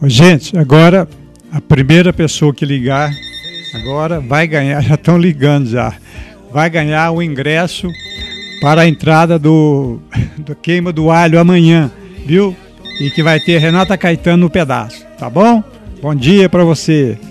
Gente, agora a primeira pessoa que ligar agora vai ganhar, já estão ligando já, vai ganhar o ingresso para a entrada do Queima do Alho amanhã, viu? E que vai ter Renata Caetano no pedaço, tá bom? Bom dia para você.